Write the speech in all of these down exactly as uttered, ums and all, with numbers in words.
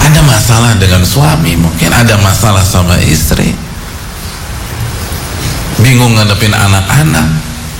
Ada masalah dengan suami, mungkin ada masalah sama istri, bingung ngadepin anak-anak.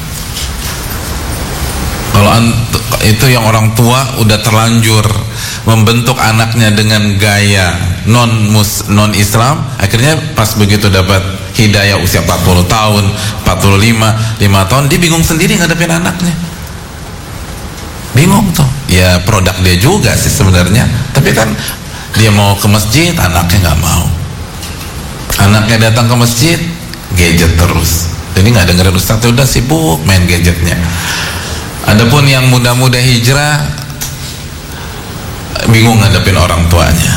Kalau itu yang orang tua udah terlanjur membentuk anaknya dengan gaya non mus non Islam, akhirnya pas begitu dapat hidayah usia empat puluh tahun, empat puluh lima, lima tahun, dia bingung sendiri ngadepin anaknya. Bingung tuh. Ya produk dia juga sih sebenarnya, tapi kan dia mau ke masjid, anaknya nggak mau. Anaknya datang ke masjid, gadget terus. Jadi nggak dengerin ustaz, udah sibuk main gadgetnya. Adapun yang muda-muda hijrah, bingung ngadepin orang tuanya,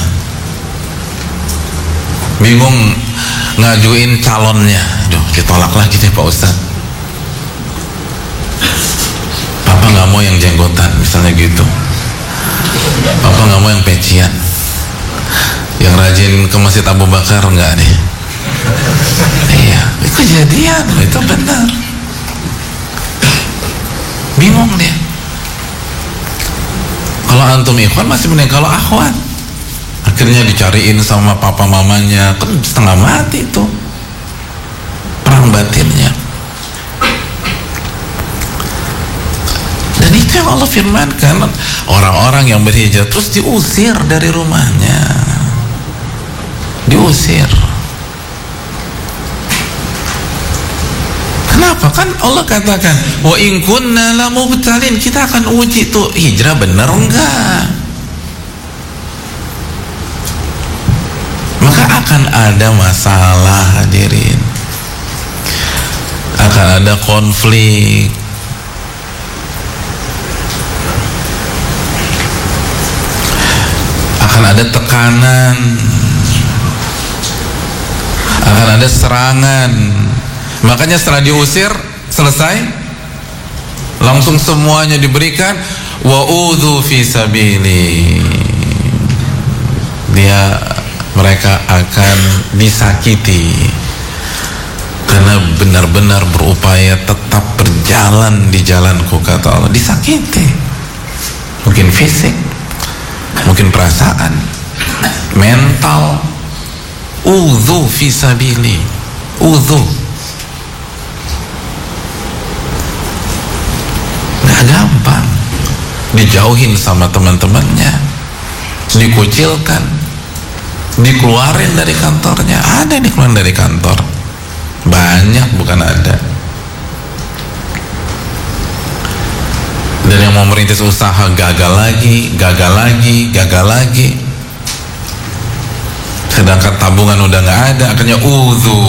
bingung ngajuin calonnya. Duh, ditolak lagi deh Pak Ustaz. Papa nggak mau yang jenggotan, misalnya gitu. Papa nggak mau yang pecian. Yang rajin ke Masjid Abu Bakar nggak nih? Iya, itu kejadian, itu benar. Bingung dia. Kalau antum ikhwan masih mending, kalau akhwat akhirnya dicariin sama papa mamanya, kan setengah mati tuh perang batinnya. Dan itu yang Allah firmankan, orang-orang yang berhijrah terus diusir dari rumahnya, diusir. Kenapa? Kan Allah katakan, wa in kunna lamubtalin, kita akan uji tuh hijrah bener enggak. Maka akan ada masalah, hadirin. Akan ada konflik. Akan ada tekanan. Akan ada serangan. Makanya setelah diusir, selesai, langsung semuanya diberikan, wa udzu fi sabili. Dia, mereka akan disakiti karena benar-benar berupaya tetap berjalan di jalanku, kata Allah. Disakiti, mungkin fisik, mungkin perasaan, mental. Udzu fi sabili, udzu. Gampang, dijauhin sama teman-temannya, dikucilkan, dikeluarin dari kantornya. Ada yang dikeluarin dari kantor, banyak, bukan ada. Dan yang mau merintis usaha gagal lagi, gagal lagi, gagal lagi. Sedangkan tabungan udah nggak ada, akhirnya udzu.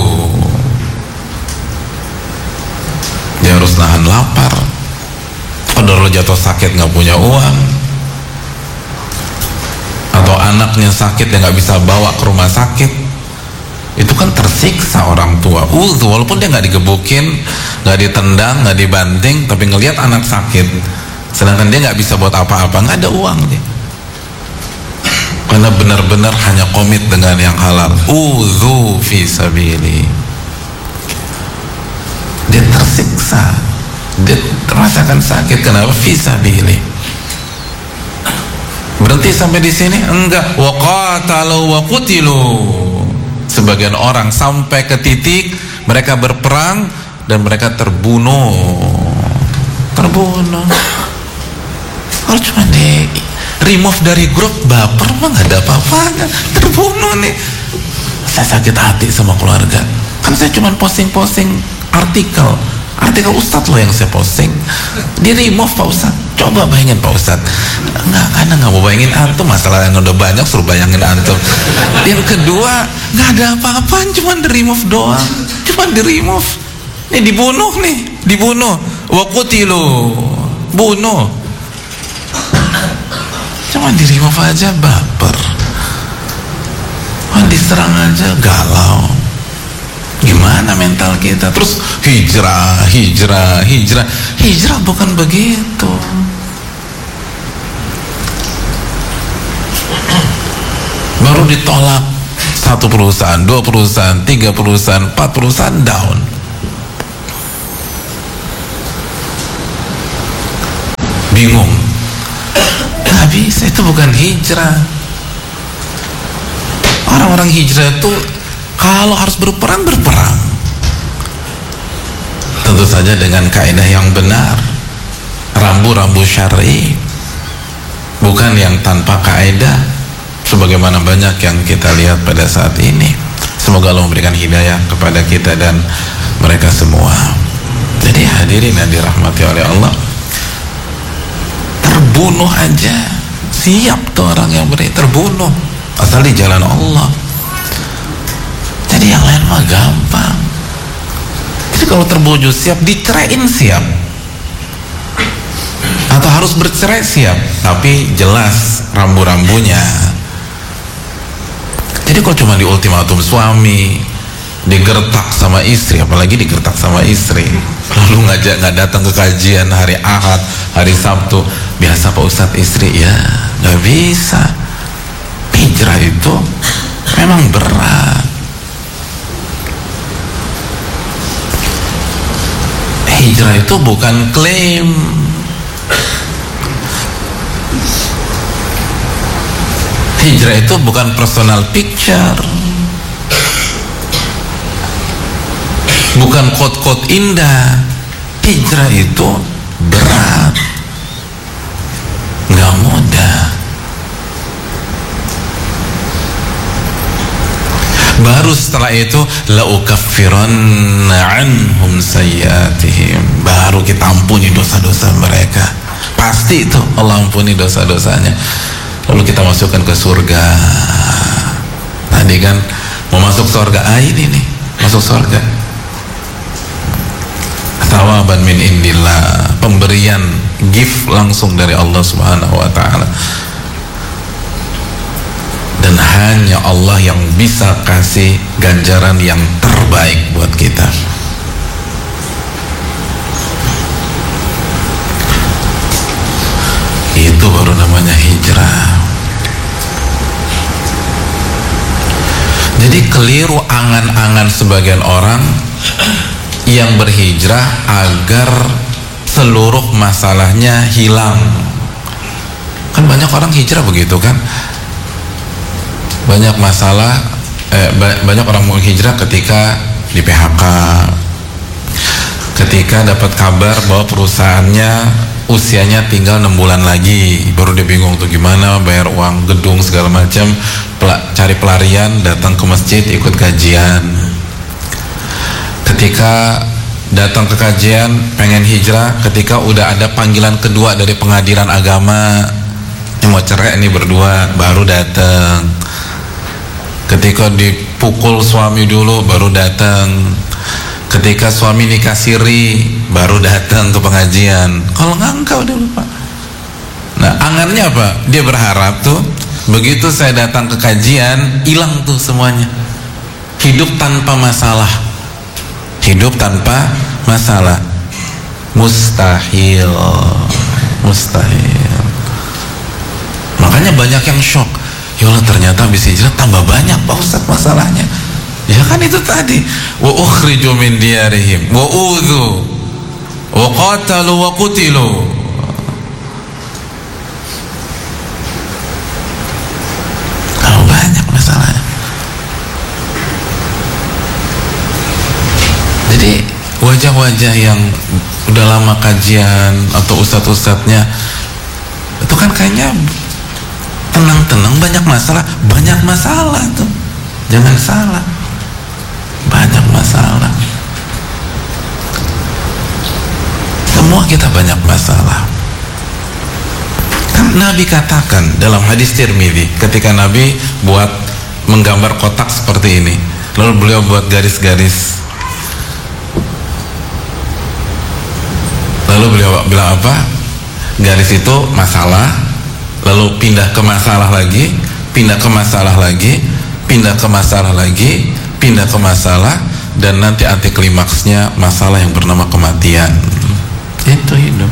Dia harus nahan lapar. Kalau jatuh sakit nggak punya uang, atau anaknya sakit dia nggak bisa bawa ke rumah sakit, itu kan tersiksa orang tua. Udzu, walaupun dia nggak digebukin, nggak ditendang, nggak dibanting, tapi ngelihat anak sakit, sedangkan dia nggak bisa buat apa-apa, nggak ada uang dia, karena benar-benar hanya komit dengan yang halal. Udzu fi sabili. Dia tersiksa, dia merasakan sakit. Kenapa? Fisabilillah. Berhenti sampai di sini? Enggak. Wa qatalu wa qutilu. Sebagian orang sampai ke titik mereka berperang dan mereka terbunuh. Terbunuh. Kalau cuma di remove dari grup, baper mah nggak ada apa-apanya. Terbunuh nih. Saya sakit hati sama keluarga. Kan saya cuma posting-posting artikel. Artikel Ustadz loh yang saya posting, di remove Pak Ustadz. Coba bayangin Pak Ustadz. Enggak, karena nggak mau bayangin antum, masalah yang udah banyak suruh bayangin antum. Yang kedua, nggak ada apa-apaan, cuma di remove doang, cuma di remove. Nih dibunuh nih, dibunuh. Wa qutilu, bunuh. Cuma di remove aja baper. Cuma diserang aja galau. Gimana mental kita? Terus hijrah, hijrah, hijrah. Hijrah bukan begitu. Baru ditolak satu perusahaan, dua perusahaan, tiga perusahaan, empat perusahaan, down. Bingung. Nggak bisa, itu bukan hijrah. Orang-orang hijrah itu kalau harus berperang, berperang. Tentu saja dengan kaidah yang benar, rambu-rambu syar'i, bukan yang tanpa kaidah sebagaimana banyak yang kita lihat pada saat ini. Semoga Allah memberikan hidayah kepada kita dan mereka semua. Jadi hadirin yang dirahmati oleh Allah, terbunuh aja siap tuh orang yang beri, terbunuh asal di jalan Allah. Jadi yang lain mah gampang. Jadi kalau terbunuh siap, diceraiin siap, atau harus bercerai siap, tapi jelas rambu-rambunya. Jadi kalau cuma di ultimatum suami, digertak sama istri, apalagi digertak sama istri, lalu ngajak nggak datang ke kajian hari Ahad, hari Sabtu, biasa Pak Ustadz istri, ya nggak bisa. Hijrah itu memang berat. Hijrah itu bukan klaim. Hijrah itu bukan personal picture, bukan quote-quote indah. Hijrah itu berat, nggak mudah. Baru setelah itu la ukaffiranna anhum sayyiatihim, baru kita ampuni dosa-dosa mereka. Pasti itu Allah ampuni dosa-dosanya, lalu kita masukkan ke surga. Tadi kan mau masuk surga, ah ini nih masuk surga, thawaban min indillah, pemberian gift langsung dari Allah Subhanahu wa taala. Dan hanya Allah yang bisa kasih ganjaran yang terbaik buat kita. Itu baru namanya hijrah. Jadi keliru angan-angan sebagian orang yang berhijrah agar seluruh masalahnya hilang. Kan banyak orang hijrah begitu kan, banyak masalah, eh, banyak orang mau hijrah ketika di P H K, ketika dapat kabar bahwa perusahaannya usianya tinggal enam bulan lagi, baru dia bingung tuh gimana bayar uang gedung segala macam, cari pelarian, datang ke masjid ikut kajian. Ketika datang ke kajian pengen hijrah, ketika udah ada panggilan kedua dari pengadilan agama, ini mau cerai nih berdua, baru datang. Ketika dipukul suami dulu baru datang. Ketika suami nikah siri baru datang ke pengajian. Kalau enggak, enggak udah lupa. Nah, angannya apa? Dia berharap tuh begitu saya datang ke kajian hilang tuh semuanya. Hidup tanpa masalah. Hidup tanpa masalah. Mustahil. Mustahil. Makanya banyak yang shock. Ya Allah, ternyata habis hijrah tambah banyak Pak Ustadz masalahnya. Ya kan itu tadi, wa ukhriju min diyarihim wa udhu wa qatalu wa qutilu. Kalau banyak masalahnya. Jadi wajah-wajah yang udah lama kajian atau ustadz-ustadznya itu kan kayaknya tenang-tenang, banyak masalah, banyak masalah tuh, jangan salah, banyak masalah. Semua kita banyak masalah. Kan Nabi katakan dalam hadis Tirmidzi, ketika Nabi buat menggambar kotak seperti ini, lalu beliau buat garis-garis, lalu beliau bilang apa? Garis itu masalah, lalu pindah ke masalah lagi, pindah ke masalah lagi, pindah ke masalah lagi, pindah ke masalah, dan nanti anti klimaksnya masalah yang bernama kematian. Itu hidup.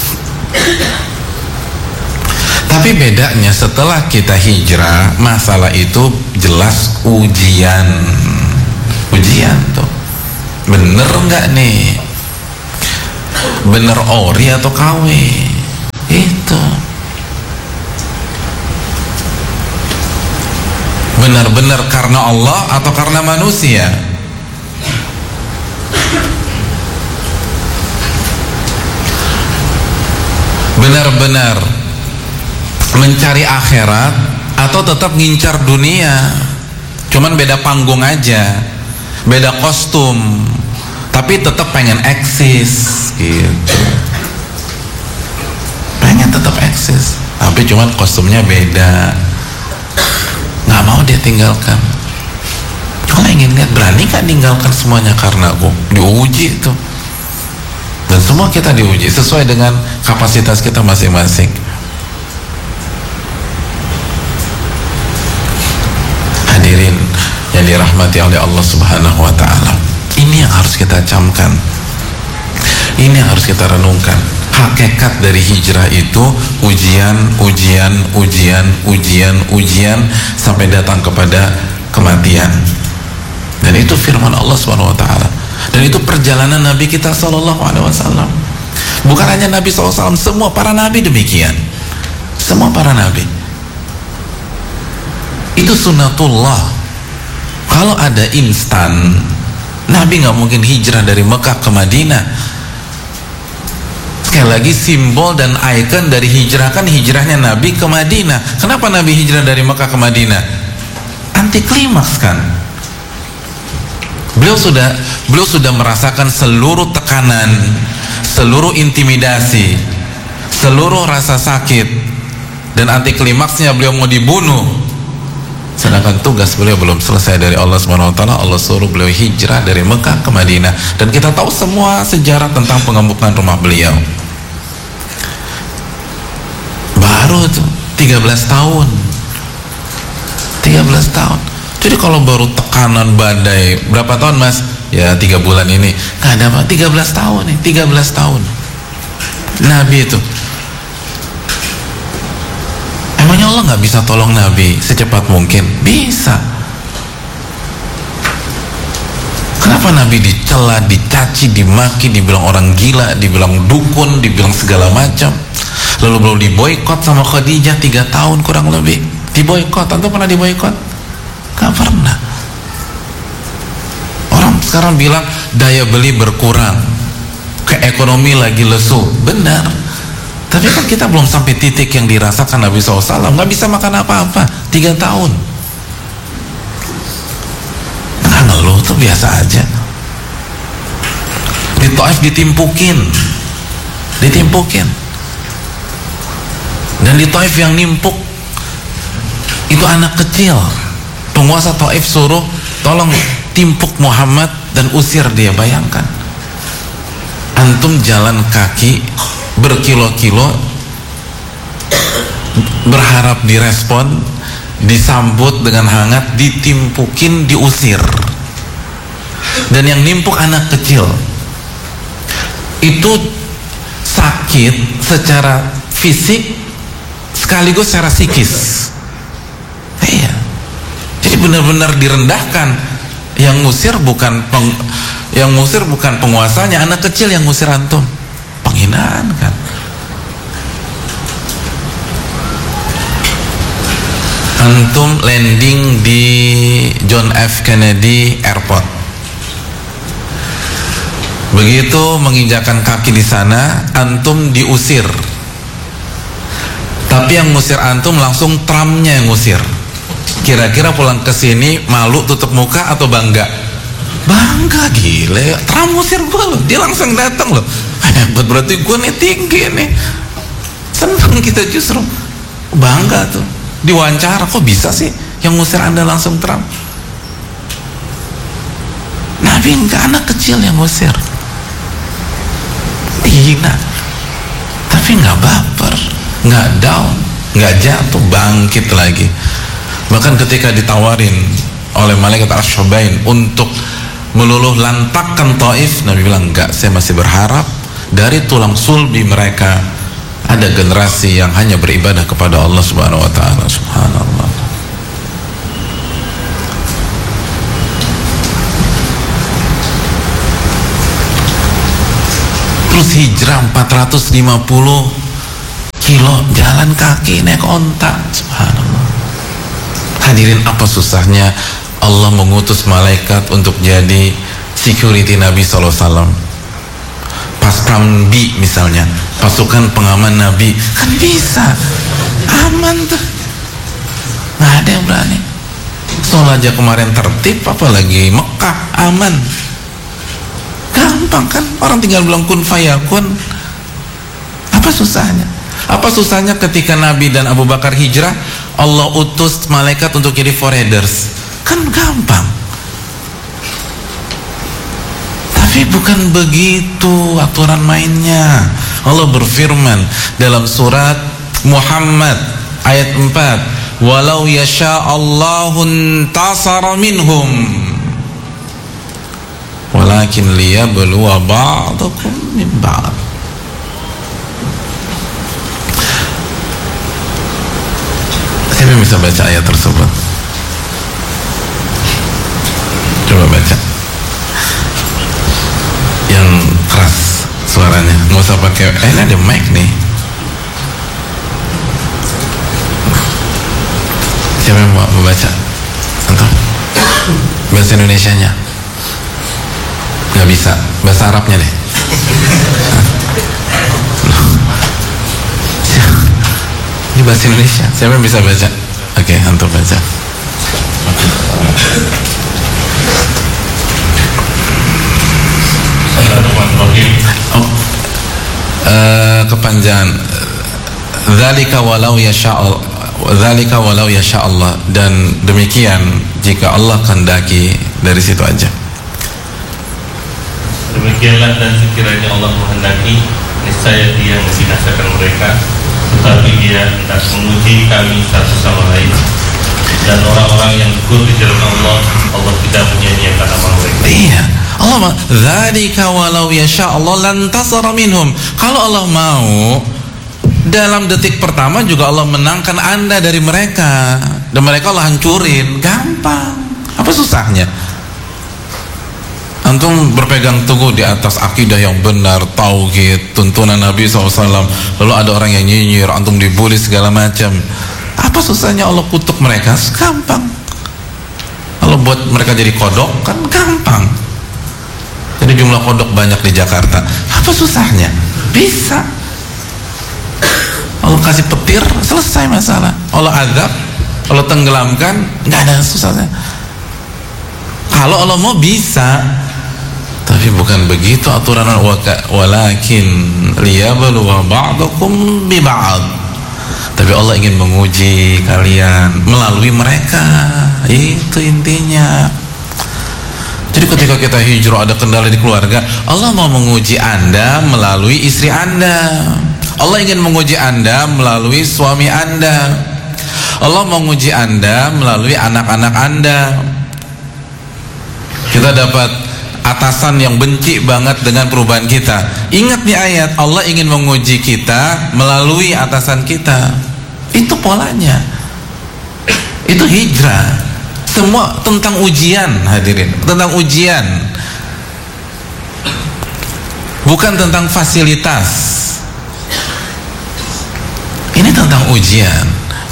Tapi bedanya setelah kita hijrah, masalah itu jelas ujian. Ujian tuh, bener nggak nih? Bener ori atau K W? Itu benar-benar karena Allah atau karena manusia? Benar-benar mencari akhirat atau tetap ngincar dunia? Cuman beda panggung aja, beda kostum, tapi tetap pengen eksis gitu. Pengen tetap eksis, tapi cuman kostumnya beda. Nggak mau dia tinggalkan. Kalau ingin lihat, berani nggak tinggalkan semuanya karena aku? Diuji itu. Dan semua kita diuji sesuai dengan kapasitas kita masing-masing. Hadirin yang dirahmati oleh Allah Subhanahu wa ta'ala, ini yang harus kita camkan, ini yang harus kita renungkan. Hakikat dari hijrah itu ujian, ujian, ujian, ujian, ujian sampai datang kepada kematian. Dan itu firman Allah Subhanahu wa ta'ala. Dan itu perjalanan Nabi kita Sallallahu Alaihi Wasallam. Bukan hanya Nabi Sallallahu Alaihi Wasallam, semua para Nabi demikian. Semua para Nabi. Itu sunnatullah. Kalau ada instan, Nabi nggak mungkin hijrah dari Mekah ke Madinah. Sekali lagi, simbol dan ikon dari hijrah kan hijrahnya Nabi ke Madinah. Kenapa Nabi hijrah dari Mekah ke Madinah? Anti klimaks kan? Beliau sudah beliau sudah merasakan seluruh tekanan, seluruh intimidasi, seluruh rasa sakit, dan anti klimaksnya beliau mau dibunuh. Sedangkan tugas beliau belum selesai dari Allah Subhanahu wa taala. Allah suruh beliau hijrah dari Mekah ke Madinah, dan kita tahu semua sejarah tentang pengemukan rumah beliau. Baru tuh tiga belas tahun. tiga belas tahun. Jadi kalau baru tekanan badai berapa tahun mas? Ya tiga bulan ini. Nggak ada apa, tiga belas tahun nih, tiga belas tahun. Nabi itu. Emangnya Allah nggak bisa tolong Nabi secepat mungkin? Bisa. Kenapa Nabi dicela, dicaci, dimaki, dibilang orang gila, dibilang dukun, dibilang segala macam? Lalu belum diboikot sama Khadijah tiga tahun kurang lebih. Diboikot, tentu pernah diboikot? Gak pernah. Orang sekarang bilang daya beli berkurang, ke ekonomi lagi lesu. Benar. Tapi kan kita belum sampai titik yang dirasakan Nabi shallallahu alaihi wasallam. Gak bisa makan apa-apa tiga tahun. Nggak ngeluh, tuh biasa aja. Di Taif ditimpukin, ditimpukin. Dan di Taif yang nimpuk itu anak kecil. Penguasa Taif suruh tolong timpuk Muhammad dan usir dia. Bayangkan, antum jalan kaki berkilo-kilo berharap direspon, disambut dengan hangat, ditimpukin, diusir. Dan yang nimpuk anak kecil. Itu sakit secara fisik sekaligus secara psikis. Iya. Jadi benar-benar direndahkan. Yang ngusir bukan peng, yang ngusir bukan penguasanya, anak kecil yang ngusir antum. Penghinaan kan. Antum landing di John F Kennedy Airport. Begitu menginjakan kaki di sana, antum diusir. Tapi yang ngusir antum langsung tramnya yang ngusir. Kira-kira pulang ke sini malu tutup muka atau bangga? Bangga, gile. Tram ngusir gue loh, dia langsung datang loh. Hebat, berarti gue nih tinggi nih. Senang kita justru. Bangga tuh. Diwawancara, kok bisa sih yang ngusir anda langsung tram? Nabi enggak, anak kecil yang ngusir. Hina. Tapi nggak baper, nggak down, nggak jatuh, bangkit lagi. Bahkan ketika ditawarin oleh malaikat Ash-Shubain untuk meluluh lantakkan Taif, Nabi bilang enggak, saya masih berharap dari tulang sulbi mereka ada generasi yang hanya beribadah kepada Allah Subhanahu wa taala. Subhanallah. Terus hijrah empat ratus lima puluh kilo jalan kaki naik onta. Subhanallah. Hadirin, apa susahnya Allah mengutus malaikat untuk jadi security Nabi shallallahu alaihi wasallam? Paskambi misalnya, pasukan pengaman Nabi, kan bisa, aman tuh, nggak ada yang berani. Sholat aja kemarin tertib, apalagi Mekah aman, gampang kan, orang tinggal bilang kun fayakun. Apa susahnya? Apa susahnya ketika Nabi dan Abu Bakar hijrah, Allah utus malaikat untuk jadi foreigners, kan gampang. Tapi bukan begitu aturan mainnya. Allah berfirman dalam surat Muhammad ayat empat, walau yasha'allahu intasara minhum walakin liyabluwa ba'dakum min ba'd. Siapa yang bisa baca ayat tersebut? Coba baca yang keras suaranya, nggak usah pakai, eh ini ada mic nih. Siapa yang mau membaca? Antum? Bahasa Indonesianya? Nggak bisa, bahasa Arabnya deh. Ini bahasa Indonesia, siapa yang bisa baca? Oke, antum baca. Oh, uh, kepanjangan dzalika walau yasha'al dzalika walau yasha'allah, dan demikian jika Allah kehendaki, dari situ aja. Demikianlah, dan sekiranya Allah menghendaki, niscaya Dia membinasakan mereka, tetapi Dia hendak menguji kami satu sama lain. Dan orang-orang yang gugur di jalan Allah, Allah tidak menyia-nyiakan amal mereka. Iya, Allah ma dzalika walau yasha'allah lantasara minhum. Kalau Allah mau, dalam detik pertama juga Allah menangkan Anda dari mereka, dan mereka Allah hancurin, gampang. Apa susahnya? Antum berpegang teguh di atas akidah yang benar, tauhid, tuntunan Nabi shallallahu alaihi wasallam, lalu ada orang yang nyinyir, antum dibully segala macam. Apa susahnya Allah kutuk mereka? Gampang. Allah buat mereka jadi kodok, kan gampang. Jadi jumlah kodok banyak di Jakarta, apa susahnya? Bisa. Allah kasih petir, selesai masalah. Allah azab, Allah tenggelamkan, nggak ada susahnya. Kalau Allah mau bisa, tapi bukan begitu aturan. Walakin liyabluwa ba'dakum bi ba'd. Tapi Allah ingin menguji kalian melalui mereka, itu intinya. Jadi ketika kita hijrah ada kendala di keluarga, Allah mau menguji Anda melalui istri Anda. Allah ingin menguji Anda melalui suami Anda. Allah mau menguji Anda melalui anak-anak Anda. Kita dapat atasan yang benci banget dengan perubahan kita. Ingat nih ayat, Allah ingin menguji kita melalui atasan kita. Itu polanya. Itu hijrah. Semua tentang ujian, hadirin. Tentang ujian. Bukan tentang fasilitas. Ini tentang ujian.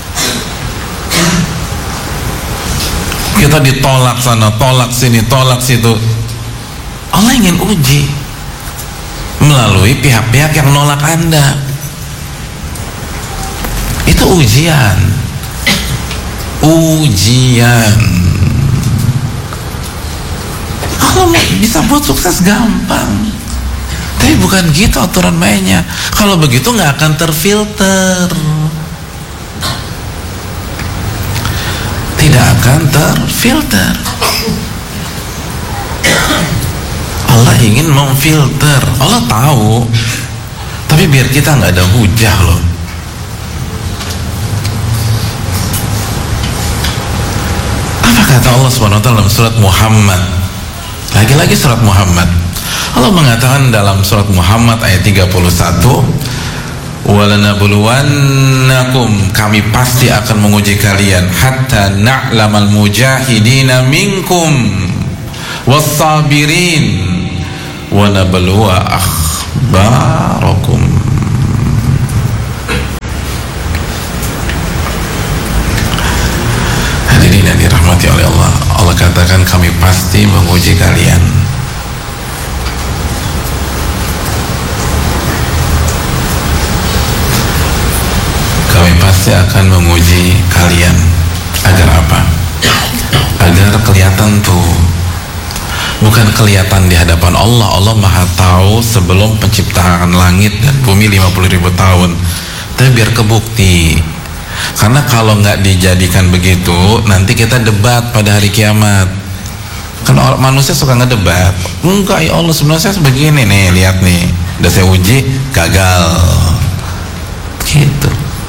Kita ditolak sana, tolak sini, tolak situ. Allah ingin uji melalui pihak-pihak yang nolak Anda. Itu ujian. Ujian. Kalau bisa buat sukses gampang. Tapi bukan gitu aturan mainnya. Kalau begitu nggak akan terfilter. Tidak akan terfilter. Allah ingin memfilter. Allah tahu, tapi biar kita nggak ada hujah loh. Apa kata Allah subhanahu wa taala dalam surat Muhammad? Lagi-lagi surat Muhammad. Allah mengatakan dalam surat Muhammad ayat tiga puluh satu, walanabluwannakum, kami pasti akan menguji kalian, hatta na'lamal mujahidina minkum wassabirin wa nabluwa akhbarakum. Hadirin, dirahmati oleh Allah, Allah katakan kami pasti menguji kalian. Kami pasti akan menguji kalian. Agar apa? Agar kelihatan tuh, bukan kelihatan di hadapan Allah. Allah maha tahu sebelum penciptaan langit dan bumi lima puluh ribu tahun. Tapi biar kebukti. Karena kalau nggak dijadikan begitu, nanti kita debat pada hari kiamat. Kan orang manusia suka ngedebat. Enggak ya Allah, sebenarnya saya begini nih, lihat nih, udah saya uji, gagal. Gitu.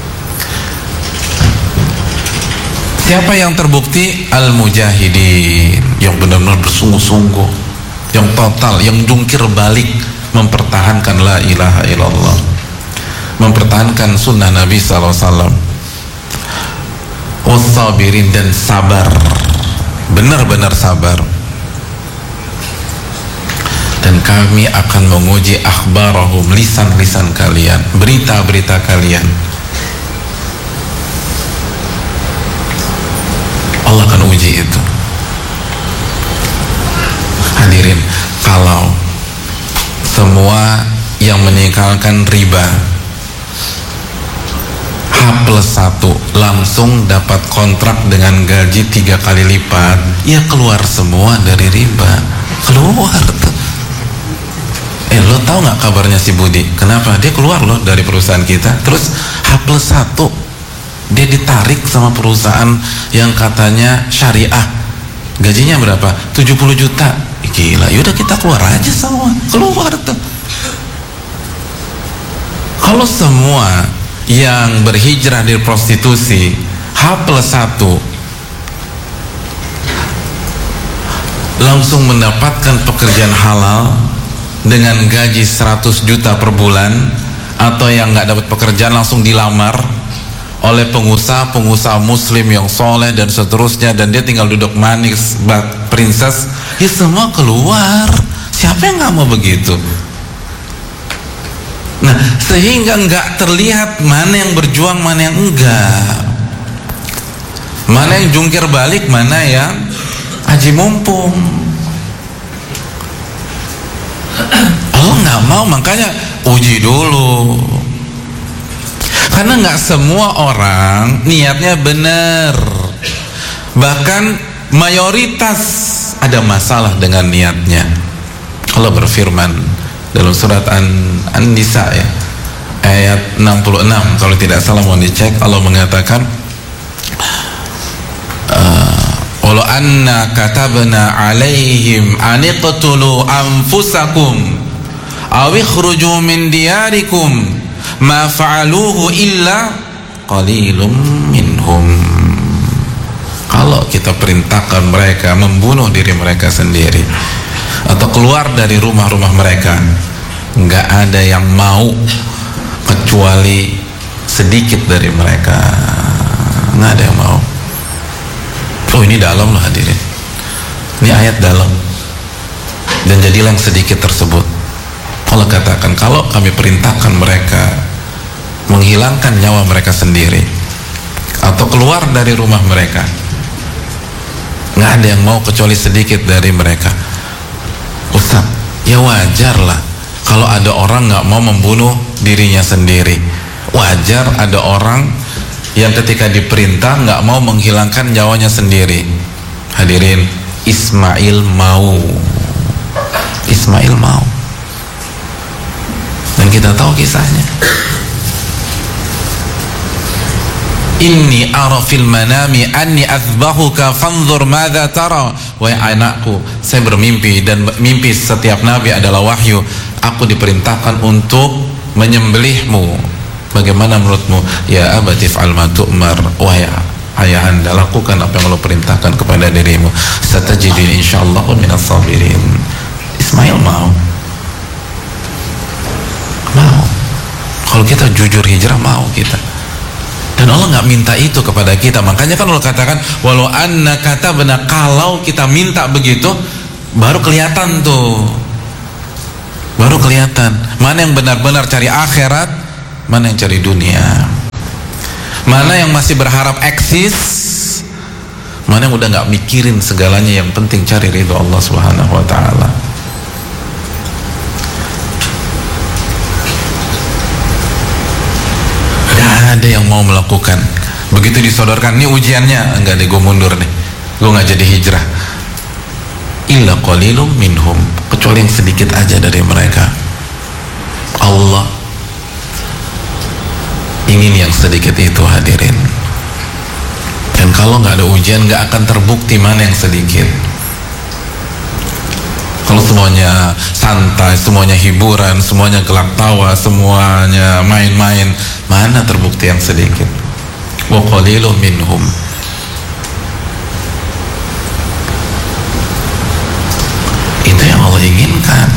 Siapa yang terbukti? Al-mujahidin, yang benar-benar bersungguh-sungguh, yang total, yang jungkir balik mempertahankan la ilaha illallah, mempertahankan sunnah Nabi sallallahu alaihi wasallam. Wassabirin, dan sabar, benar-benar sabar. Dan kami akan menguji akhbarahum, lisan-lisan kalian, berita-berita kalian. Allah akan uji itu. Hadirin, kalau semua yang meninggalkan riba H plus satu langsung dapat kontrak dengan gaji tiga kali lipat, ya keluar semua dari riba. Keluar tuh. Eh, lo tahu nggak kabarnya si Budi? Kenapa? Dia keluar loh dari perusahaan kita. Terus H plus satu dia ditarik sama perusahaan yang katanya syariah, gajinya berapa? tujuh puluh juta. Gila, yaudah kita keluar aja semua. Keluar tuh. Kalau semua yang berhijrah dari prostitusi H plus satu langsung mendapatkan pekerjaan halal dengan gaji seratus juta per bulan, atau yang nggak dapat pekerjaan langsung dilamar oleh pengusaha-pengusaha muslim yang soleh dan seterusnya, dan dia tinggal duduk manis bak princess, ya semua keluar. Siapa yang nggak mau begitu? Nah, sehingga nggak terlihat mana yang berjuang, mana yang enggak, mana yang jungkir balik, mana yang aji mumpung. Allah nggak mau, makanya uji dulu. Karena nggak semua orang niatnya benar, bahkan mayoritas ada masalah dengan niatnya. Allah berfirman dalam surat An-Nisa ya, ayat enam puluh enam, kalau tidak salah, mau dicek. Allah mengatakan, walau anna katabna alaihim aniqtulu anfusakum aw ikhruju min diyarikum ma fa'aluhu illa qalilum minhum. Kalau kita perintahkan mereka membunuh diri mereka sendiri atau keluar dari rumah-rumah mereka, nggak ada yang mau kecuali sedikit dari mereka. Nggak ada yang mau. Oh, ini dalam loh hadirin, ini ayat dalam. Dan jadilah yang sedikit tersebut. Allah katakan, kalau kami perintahkan mereka menghilangkan nyawa mereka sendiri atau keluar dari rumah mereka, nggak ada yang mau kecuali sedikit dari mereka. Ustaz, ya wajar lah kalau ada orang nggak mau membunuh dirinya sendiri. Wajar ada orang yang ketika diperintah nggak mau menghilangkan nyawanya sendiri. Hadirin, Ismail mau. Ismail mau. Dan kita tahu kisahnya. Inni ara fil manami anni azbahuka fanzur madza tara. Wahai anakku, saya bermimpi, dan mimpi setiap nabi adalah wahyu. Aku diperintahkan untuk menyembelihmu. Bagaimana menurutmu? Ya abati fa'al ma tu'mar. Wahai ayahanda, lakukan apa yang Allah perintahkan kepada dirimu. Satajiduni insyaallah minas sabirin. Ismail mau. Mau. Kalau kita jujur hijrah, mau kita. Dan Allah nggak minta itu kepada kita. Makanya kan Allah katakan, walau anna katabna, kalau kita minta begitu, baru kelihatan tuh. Baru kelihatan mana yang benar-benar cari akhirat, mana yang cari dunia, mana yang masih berharap eksis, Mana yang udah nggak mikirin segalanya, yang penting cari ridho Allah Subhanahu wa ta'ala. Gak ada yang mau melakukan. Begitu disodorkan, ini ujiannya, enggak deh, gue mundur nih, gue nggak jadi hijrah. Illa qalilum minhum, kecuali yang sedikit aja dari mereka. Allah ingin yang sedikit itu, hadirin. Dan kalau nggak ada ujian, nggak akan terbukti mana yang sedikit. Kalau semuanya santai, semuanya hiburan, semuanya gelak tawa, semuanya main-main, mana terbukti yang sedikit? Wa qalilun minhum. Itu yang Allah inginkan.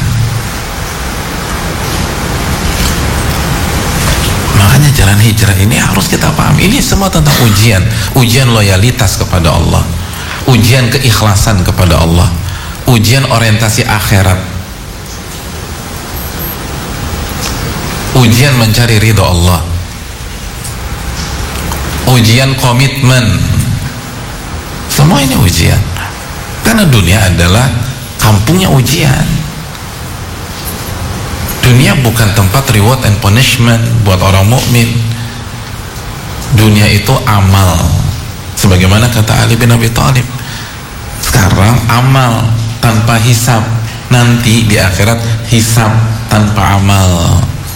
Makanya jalan hijrah ini harus kita pahami. Ini semua tentang ujian. Ujian loyalitas kepada Allah, ujian keikhlasan kepada Allah, ujian orientasi akhirat, ujian mencari ridho Allah, ujian komitmen. Semua ini ujian. Karena dunia adalah kampungnya ujian. Dunia bukan tempat reward and punishment buat orang mukmin. Dunia itu amal, sebagaimana kata Ali bin Abi Thalib. Sekarang amal tanpa hisab, nanti di akhirat hisab tanpa amal.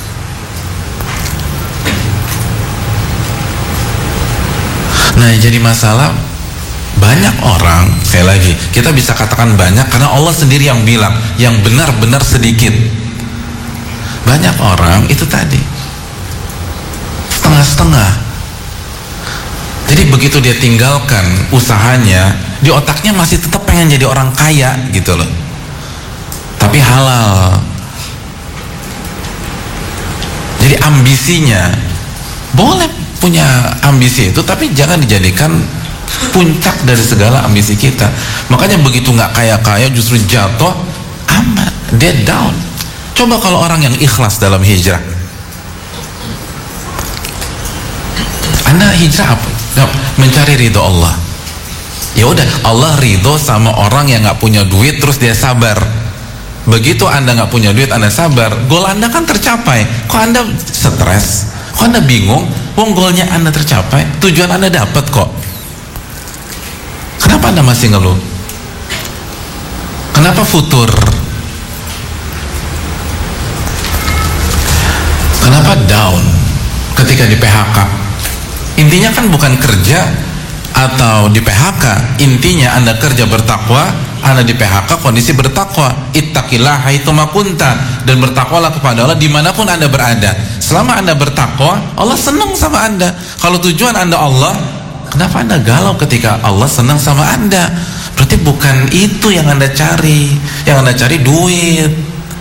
Nah, jadi masalah banyak orang, sekali lagi kita bisa katakan banyak karena Allah sendiri yang bilang yang benar-benar sedikit. Banyak orang itu tadi setengah-setengah. Jadi begitu dia tinggalkan usahanya, di otaknya masih tetap pengen jadi orang kaya gitu loh, tapi halal. Jadi ambisinya boleh punya ambisi itu, tapi jangan dijadikan puncak dari segala ambisi kita. Makanya begitu nggak kaya-kaya justru jatuh amat, dead down. Coba kalau orang yang ikhlas dalam hijrah, Anda hijrah apa? Mencari ridho Allah. Ya udah, Allah ridho sama orang yang nggak punya duit terus dia sabar. Begitu Anda nggak punya duit, Anda sabar, goal Anda kan tercapai. Kok Anda stres? Kok Anda bingung? Wong goalnya Anda tercapai, tujuan Anda dapat kok. Kenapa Anda masih ngeluh? Kenapa futur? Kenapa down ketika di P H K? Intinya kan bukan kerja atau di P H K, intinya Anda kerja bertakwa, Anda di P H K kondisi bertakwa. Ittaqillah haitsuma kunta, dan bertakwalah kepada Allah dimanapun Anda berada. Selama Anda bertakwa, Allah senang sama Anda. Kalau tujuan Anda Allah, kenapa Anda galau ketika Allah senang sama Anda? Berarti bukan itu yang Anda cari. Yang Anda cari duit.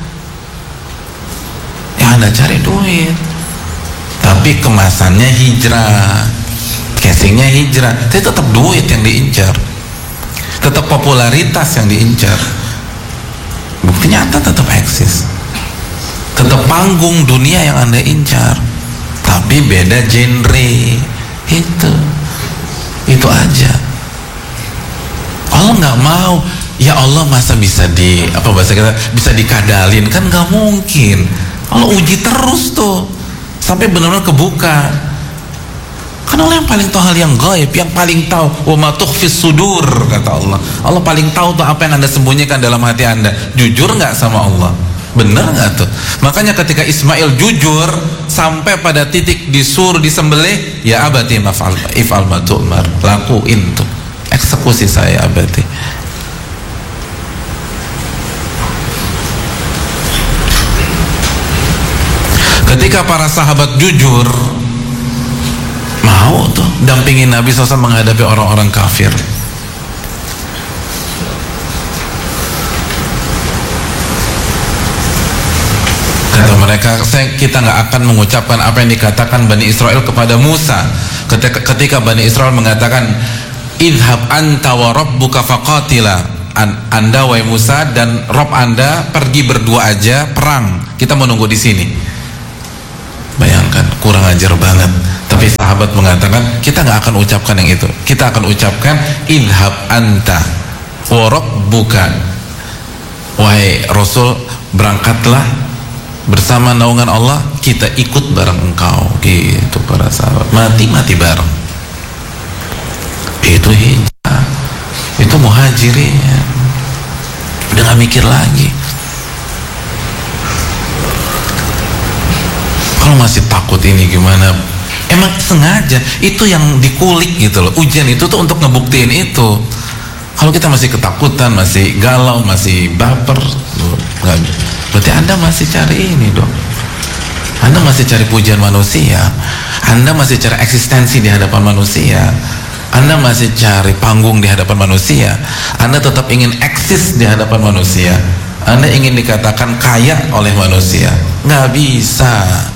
Yang Anda cari duit, tapi kemasannya hijrah, casingnya hijrah. Tapi tetap duit yang diincar, tetap popularitas yang diincar. Bukti nyata tetap eksis, tetap panggung dunia yang Anda incar, tapi beda genre. Itu itu aja. Allah nggak mau. Ya Allah, masa bisa di apa bahasa kita, bisa dikadalin? Kan nggak mungkin. Allah uji terus tuh sampai benar-benar kebuka. Karena Allah yang paling tahu hal yang gaib, yang paling tahu wa ma tukhfis sudur, kata Allah. Allah paling tahu tuh apa yang Anda sembunyikan dalam hati Anda. Jujur nggak sama Allah? Bener nggak tuh? Makanya ketika Ismail jujur sampai pada titik disuruh disembelih, ya abati maf'al if'al ma tu'mar, lakuin tuh, eksekusi saya abati. Ketika para sahabat jujur, mau tuh dampingin Nabi shallallahu alaihi wasallam menghadapi orang-orang kafir. Kata mereka, kita nggak akan mengucapkan apa yang dikatakan Bani Israel kepada Musa. Ketika, ketika Bani Israel mengatakan, idhab anta wa rabbuka faqatila, Anda wahai Musa dan Rob Anda pergi berdua aja perang, kita menunggu di sini. Bayangkan, kurang ajar banget. Tapi sahabat mengatakan kita nggak akan ucapkan yang itu, kita akan ucapkan idhab anta wa rabbuka, wahai Rasul berangkatlah bersama naungan Allah, kita ikut bareng engkau. Gitu para sahabat, mati-mati bareng. Itu hijrah, itu muhajirin, udah gak mikir lagi. Kalau masih takut ini gimana, emang sengaja itu yang dikulik gitu loh. Ujian itu tuh untuk ngebuktiin itu. Kalau kita masih ketakutan, masih galau, masih baper, nggak, berarti Anda masih cari ini dong. Anda masih cari pujian manusia, Anda masih cari eksistensi di hadapan manusia, Anda masih cari panggung di hadapan manusia, Anda tetap ingin eksis di hadapan manusia, Anda ingin dikatakan kaya oleh manusia. Nggak bisa,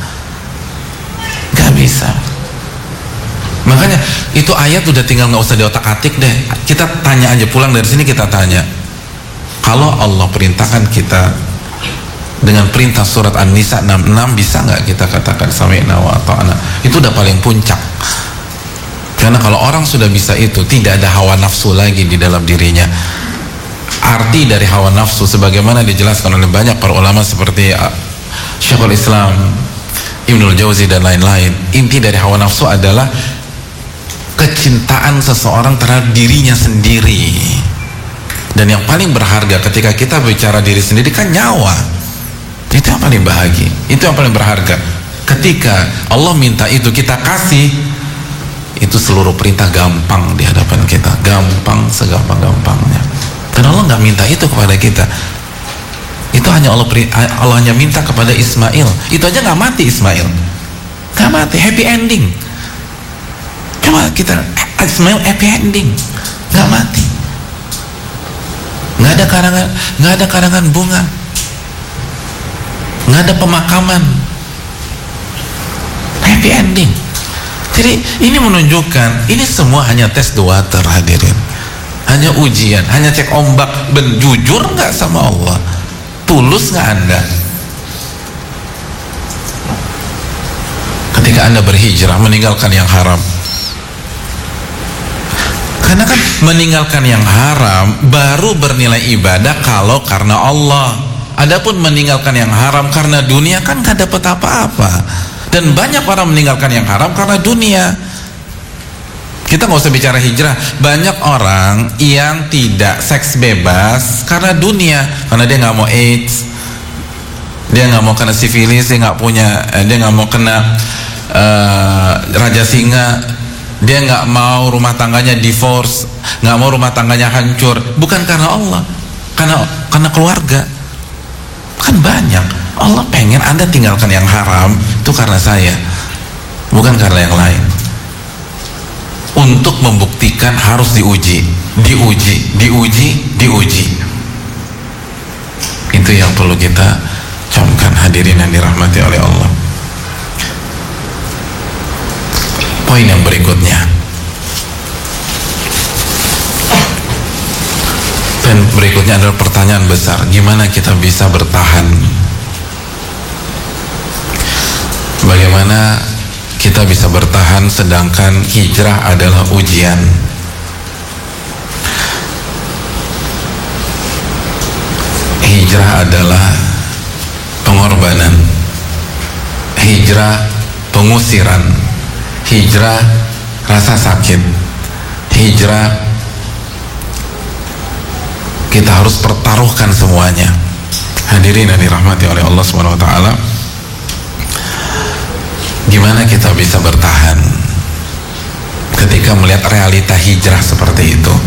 nggak bisa. Makanya itu ayat udah tinggal nggak usah diotak-atik deh. Kita tanya aja, pulang dari sini kita tanya, kalau Allah perintahkan kita dengan perintah surat An-Nisa enam puluh enam, bisa nggak kita katakan sami'na wa ata'na? Itu udah paling puncak. Karena kalau orang sudah bisa itu, tidak ada hawa nafsu lagi di dalam dirinya. Arti dari hawa nafsu sebagaimana dijelaskan oleh banyak para ulama seperti Syekhul Islam, Ibnul Jauzi dan lain-lain, inti dari hawa nafsu adalah kecintaan seseorang terhadap dirinya sendiri. Dan yang paling berharga ketika kita bicara diri sendiri kan nyawa. Itu yang paling bahagia, itu yang paling berharga. Ketika Allah minta itu kita kasih, itu seluruh perintah gampang di hadapan kita, gampang segampang-gampangnya. Dan Allah nggak minta itu kepada kita. Itu hanya Allah Allah hanya minta kepada Ismail. Itu aja nggak mati Ismail, nggak mati, happy ending. Coba kita, Ismail happy ending, nggak mati, nggak ada karangan, nggak ada karangan bunga, nggak ada pemakaman, happy ending. Jadi ini menunjukkan ini semua hanya tes the water, hadirin, hanya ujian, hanya cek ombak. Ben, jujur nggak sama Allah, tulus nggak Anda ketika Anda berhijrah meninggalkan yang haram? Karena kan meninggalkan yang haram baru bernilai ibadah kalau karena Allah. Adapun meninggalkan yang haram karena dunia kan gak dapat apa-apa. Dan banyak orang meninggalkan yang haram karena dunia. Kita nggak usah bicara hijrah, banyak orang yang tidak seks bebas karena dunia, karena dia nggak mau AIDS, dia nggak mau kena sifilis, dia nggak punya, dia nggak mau kena uh, raja singa, dia nggak mau rumah tangganya divorce, nggak mau rumah tangganya hancur, bukan karena Allah, karena karena keluarga. Kan banyak, Allah pengen Anda tinggalkan yang haram itu karena saya, bukan karena yang lain. Untuk membuktikan harus diuji, diuji, diuji, diuji. Itu yang perlu kita camkan, hadirin yang dirahmati oleh Allah. Poin yang berikutnya, dan berikutnya adalah pertanyaan besar, gimana kita bisa bertahan? Bagaimana kita bisa bertahan sedangkan hijrah adalah ujian? Hijrah adalah pengorbanan, hijrah pengusiran, hijrah rasa sakit, hijrah kita harus pertaruhkan semuanya. Hadirin yang dirahmati oleh Allah subhanahu wa taala, gimana kita bisa bertahan ketika melihat realita hijrah seperti itu?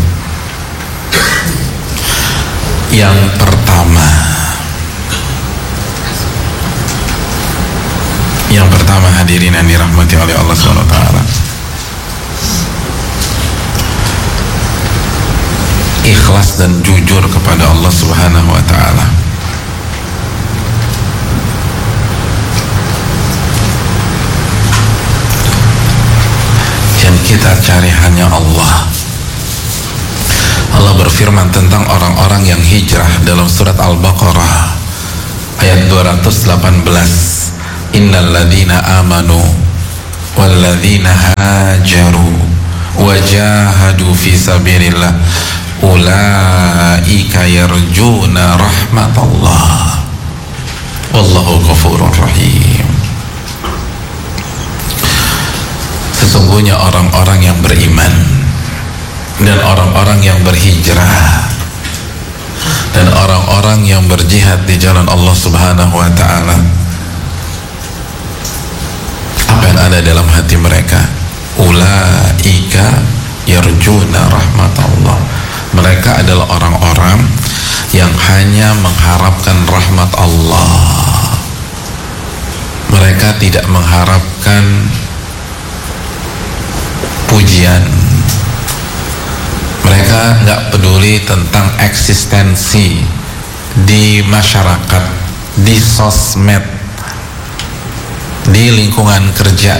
Yang pertama, yang pertama hadirin yang dirahmati oleh Allah subhanahu wa taala, ikhlas dan jujur kepada Allah subhanahu wa ta'ala. Yang kita cari hanya Allah. Allah berfirman tentang orang-orang yang hijrah dalam surat Al-Baqarah ayat dua ratus delapan belas, innal ladina amanu walladzina hajaru wajahadu fi sabilillah ulaika yarjuna rahmatallah wallahu ghafurur rahim. Sesungguhnya orang-orang yang beriman dan orang-orang yang berhijrah dan orang-orang yang berjihad di jalan Allah Subhanahu wa ta'ala, apa yang ada dalam hati mereka? Ulaika yarjuna rahmatallah. Mereka adalah orang-orang yang hanya mengharapkan rahmat Allah. Mereka tidak mengharapkan pujian. Mereka nggak peduli tentang eksistensi di masyarakat, di sosmed, di lingkungan kerja,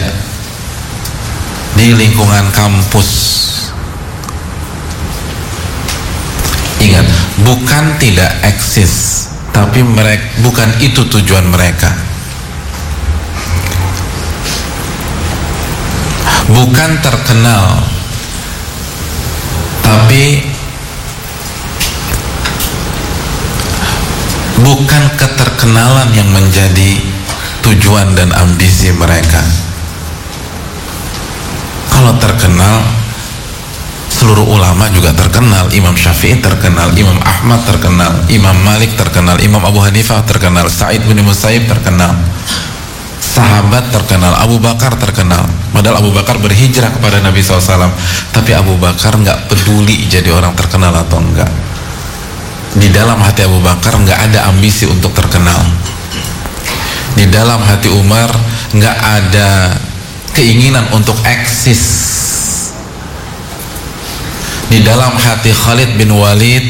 di lingkungan kampus. Ingat, bukan tidak eksis, tapi mereka bukan itu tujuan mereka. Bukan terkenal, tapi bukan keterkenalan yang menjadi tujuan dan ambisi mereka. Kalau terkenal, seluruh ulama juga terkenal. Imam Syafi'i terkenal, Imam Ahmad terkenal, Imam Malik terkenal, Imam Abu Hanifah terkenal, Sa'id bin Musayyib terkenal, sahabat terkenal, Abu Bakar terkenal. Padahal Abu Bakar berhijrah kepada Nabi shallallahu alaihi wasallam, tapi Abu Bakar nggak peduli jadi orang terkenal atau enggak. Di dalam hati Abu Bakar nggak ada ambisi untuk terkenal. Di dalam hati Umar nggak ada keinginan untuk eksis. Di dalam hati Khalid bin Walid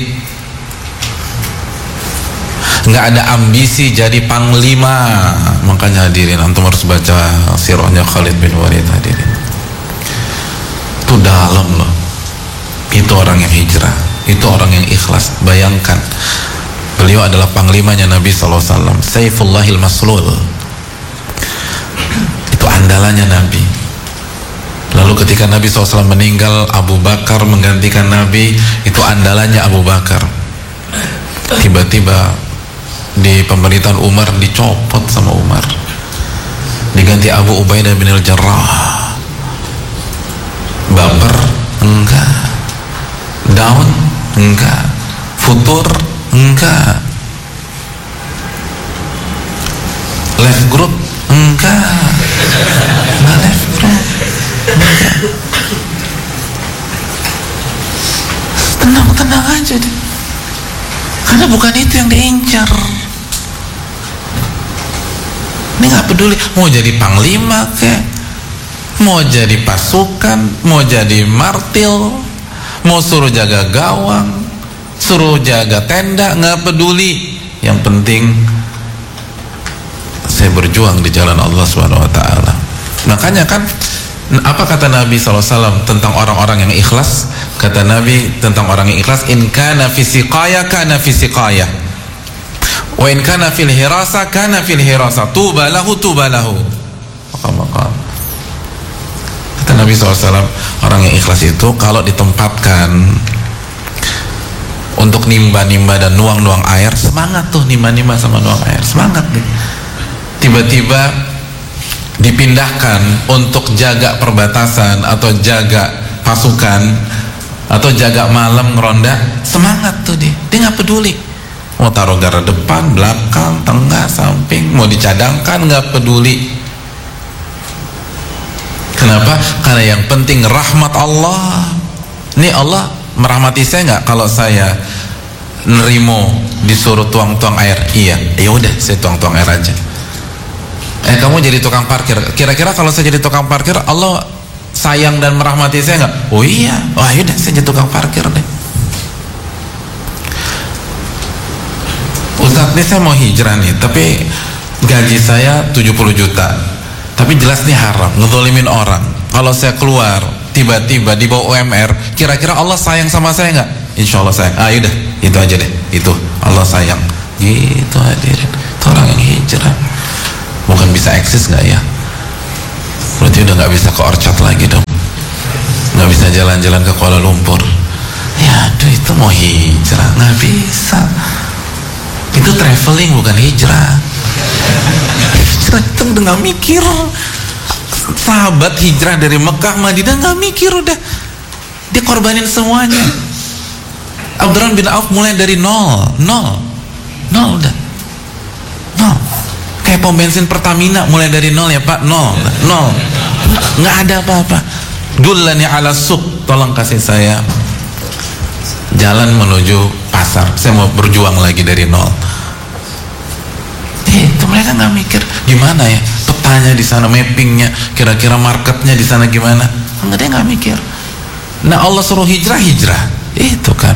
nggak ada ambisi jadi panglima. Makanya hadirin, antum harus baca sirahnya Khalid bin Walid, hadirin. Itu dalam loh. Itu orang yang hijrah, itu orang yang ikhlas. Bayangkan, beliau adalah panglimanya Nabi shallallahu alaihi wasallam, Sayfullahil Maslul. Itu andalannya Nabi. Lalu ketika Nabi shallallahu alaihi wasallam meninggal, Abu Bakar menggantikan Nabi. Itu andalannya Abu Bakar. Tiba-tiba di pemerintahan Umar dicopot sama Umar, diganti Abu Ubaidah bin al-Jarrah. Baper? Enggak. Down? Enggak. Futur? Enggak. Left group? Enggak. Enggak left group. Enggak. Tenang-tenang aja deh. Karena bukan itu yang diincar. Ini nggak peduli mau jadi panglima kek, mau jadi pasukan, mau jadi martil, mau suruh jaga gawang, suruh jaga tenda, nggak peduli. Yang penting saya berjuang di jalan Allah subhanahu wa taala. Makanya kan apa kata Nabi shallallahu alaihi wasallam tentang orang-orang yang ikhlas? Kata Nabi tentang orang yang ikhlas, in kana fi siqaya kana fi siqaya, wa in kana fil hirasa kana fil hirasa, tuba lahu tuba lahu. Maka kata Nabi shallallahu alaihi wasallam, orang yang ikhlas itu kalau ditempatkan untuk nimba-nimba dan nuang-nuang air, semangat tuh nimba-nimba sama nuang air, semangat nih. Tiba-tiba dipindahkan untuk jaga perbatasan atau jaga pasukan atau jaga malam ngeronda, semangat tuh dia. Dia nggak peduli mau taruh garda depan, belakang, tengah, samping, mau dicadangkan, nggak peduli. Kenapa? Karena yang penting rahmat Allah. Ini Allah merahmati saya nggak kalau saya nerimo disuruh tuang-tuang air? Iya, ya udah saya tuang-tuang air aja. Eh kamu jadi tukang parkir, kira-kira kalau saya jadi tukang parkir Allah sayang dan merahmati saya nggak? Oh iya, wah yaudah saya jadi tukang parkir deh. Ustadz, ini saya mau hijrah nih, tapi gaji saya tujuh puluh juta, tapi jelas nih haram, ngezolimin orang. Kalau saya keluar tiba-tiba di bawah U M R, kira-kira Allah sayang sama saya nggak? Insya Allah sayang. Ah yaudah, itu aja deh, itu Allah sayang. Gitu hadirin, itu orang yang hijrah. Bukan bisa eksis nggak ya? Berarti udah nggak bisa ke Orchard lagi dong, nggak bisa jalan-jalan ke Kuala Lumpur. Ya aduh, itu mau hijrah nggak bisa. Itu traveling bukan hijrah. Hijrah itu udah nggak mikir. Sahabat hijrah dari Mekah Madinah nggak mikir, udah dia korbanin semuanya. Abdurrahman bin Auf mulai dari nol, nol, nol udah, nol. Kayak pom bensin Pertamina mulai dari nol ya Pak, nol, nol, nggak ada apa-apa. Dullani ala suq, tolong kasih saya jalan menuju pasar, saya mau berjuang lagi dari nol. Eh, itu mereka nggak mikir gimana ya petanya di sana, mappingnya, kira-kira marketnya di sana gimana, nggak, dia nggak mikir. Nah Allah suruh hijrah, hijrah itu kan.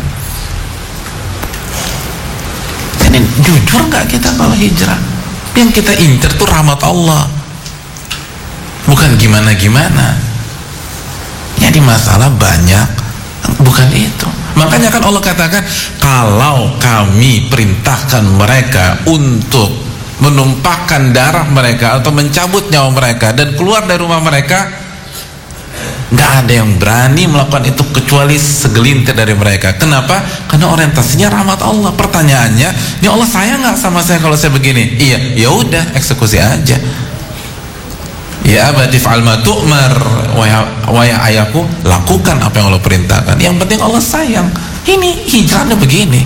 Jadi jujur nggak kita kalau hijrah? Yang kita incer tuh rahmat Allah, bukan gimana-gimana. Jadi masalah banyak, bukan itu. Makanya kan Allah katakan, kalau kami perintahkan mereka untuk menumpahkan darah mereka atau mencabut nyawa mereka dan keluar dari rumah mereka, nggak ada yang berani melakukan itu kecuali segelintir dari mereka. Kenapa? Karena orientasinya rahmat Allah. Pertanyaannya, ya Allah sayang nggak sama saya kalau saya begini? Iya, ya udah eksekusi aja. Ya abadi fa'al ma tu'mar, wahai ayahku, lakukan apa yang Allah perintahkan. Yang penting Allah sayang. Ini hijrahnya begini.